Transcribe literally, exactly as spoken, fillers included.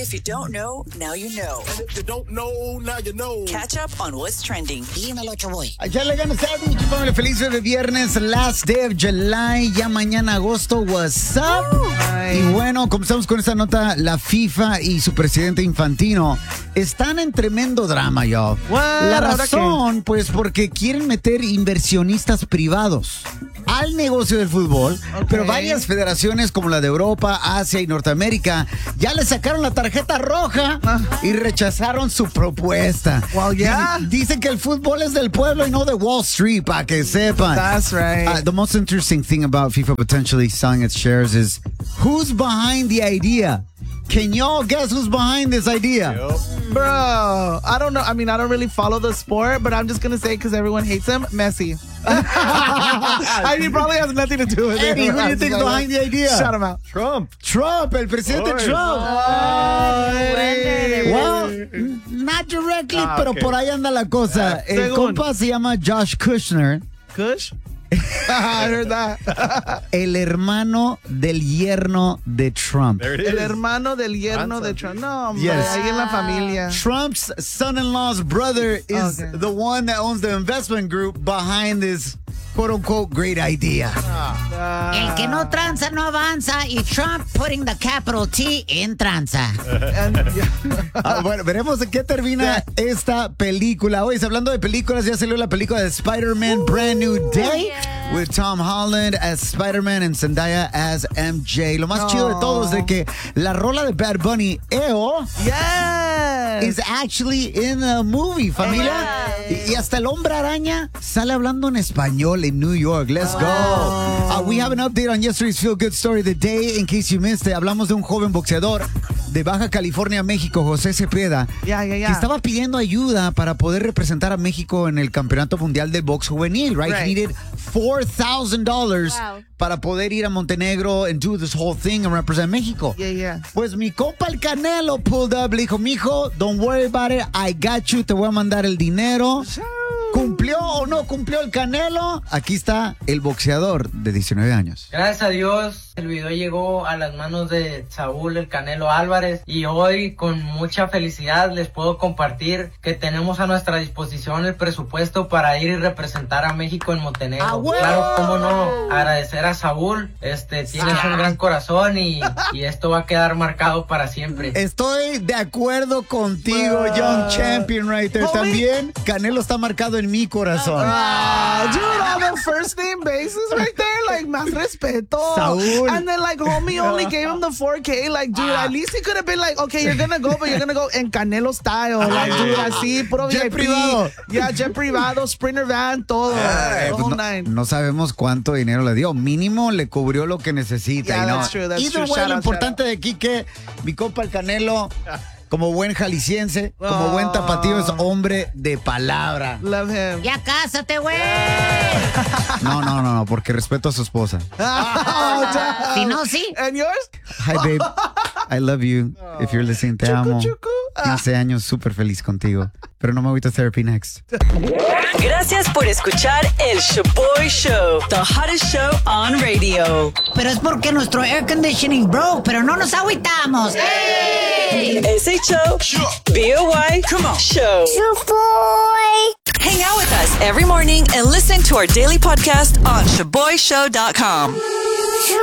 If you don't know, now you know. And if you don't know, now you know. Catch up on what's trending. Dímelo, Choboy. Echarle ganas, mi familia. Feliz de viernes, last day of July. Ya mañana agosto, what's up? Ay. Y bueno, comenzamos con esta nota. La FIFA y su presidente Infantino están en tremendo drama, y'all. La razón, pues, porque quieren meter inversionistas privados al negocio del fútbol, Okay. pero varias federaciones como la de Europa, Asia y Norteamérica ya le sacaron la tarjeta roja y rechazaron su propuesta. Well, yeah. Di- Dicen que el fútbol es del pueblo y no de Wall Street, para que sepan. That's right. Uh, the most interesting thing about FIFA potentially selling its shares is who's behind the idea. Can y'all guess who's behind this idea? Bro, I don't know. I mean, I don't really follow the sport, but I'm just going to say because everyone hates him, Messi. I mean, he probably has nothing to do with it. Eddie, who do you think is behind the idea? Shut him out. Trump. Trump, el presidente Oy. Trump. Ay. Well, n- not directly, Ah, pero okay. por ahí anda la cosa. El según. compa se llama Josh Kushner, Kush? I heard that. el hermano del yerno de Trump. There it El is. hermano del yerno de Trump. No, hombre, Yes. ahí en la familia. Trump's son-in-law's brother is Okay. the one that owns the investment group behind this quote-unquote great idea. El que no tranza no avanza y Trump putting the capital T in tranza. And, yeah. Ah, bueno, veremos en qué termina esta película. Oye, hablando de películas, ya salió la película de Spider-Man Brand New Day with Tom Holland as Spider-Man and Zendaya as M J. Lo más chido de todo es de que la rola de Bad Bunny, E O, Yes. is actually in the movie, familia. Y, y hasta el hombre araña sale hablando en español en New York. Let's go. Uh, we have an update on yesterday's Feel Good Story of the Day. In case you missed it, hablamos de un joven boxeador de Baja California, México, José Cepeda, Yeah, yeah, yeah. que estaba pidiendo ayuda para poder representar a México en el Campeonato Mundial del Box Juvenil, right? He Right. needed four thousand dollars Wow. para poder ir a Montenegro and do this whole thing and represent México. Yeah, yeah. Pues mi compa el Canelo pulled up, le dijo, mijo, don't worry about it, I got you, te voy a mandar el dinero. ¿Cumplió o no cumplió el Canelo? Aquí está el boxeador de diecinueve años. Gracias a Dios, el video llegó a las manos de Saúl el Canelo Álvarez y hoy con mucha felicidad les puedo compartir que tenemos a nuestra disposición el presupuesto para ir y representar a México en Montenegro. ¡Ah, huevo! Claro, cómo no, agradecer a Saúl, este, tienes un gran corazón y, y esto va a quedar marcado para siempre. Estoy de acuerdo contigo, Wow. Young Champion right there. Homie. También Canelo está marcado en mi corazón. Ah, dude, on the first name basis right there, like, más respeto. Saúl. And then, like, homie only gave him the four K. Like, dude, at least he could have been like, okay, you're gonna go, but you're gonna go en Canelo style. Like, dude, así, puro Jet V I P. privado. Yeah, jet privado, Sprinter van, todo. Eh, the pues whole no, nine. no sabemos cuánto dinero le dio. Mínimo le cubrió lo que necesita. Yeah, y no. that's true, that's Either true. way, Shout lo out, importante de aquí que mi compa el Canelo, como buen jalisciense, como buen tapatío, es hombre de palabra. Love him. Ya cásate, güey. No, no, no, no, porque respeto a su esposa. Oh, damn. Si no, sí. And yours? Hi, babe. I love you. If you're listening, te amo. chucu. quince años, súper feliz contigo. Pero no me voy a therapy next. Gracias por escuchar el Shaboy Show, the hottest show on radio. Pero es porque nuestro air conditioning broke, pero no nos agüitamos. S H O B O Y Show. Hang out with us every morning and listen to our daily podcast on shaboy show dot com.